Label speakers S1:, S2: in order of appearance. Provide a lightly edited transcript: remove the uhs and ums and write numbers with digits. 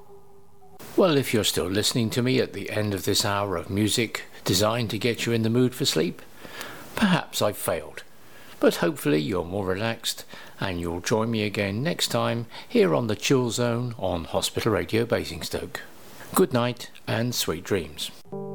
S1: Well, if you're still listening to me at the end of this hour of music designed to get you in the mood for sleep, perhaps I've failed. But hopefully you're more relaxed and you'll join me again next time here on the Chill Zone on Hospital Radio Basingstoke. Good night and sweet dreams.